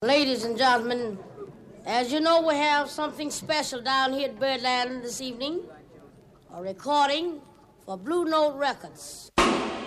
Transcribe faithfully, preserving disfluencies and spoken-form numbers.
Ladies and gentlemen, as you know, we have something special down here at Birdland this evening. A recording for Blue Note Records.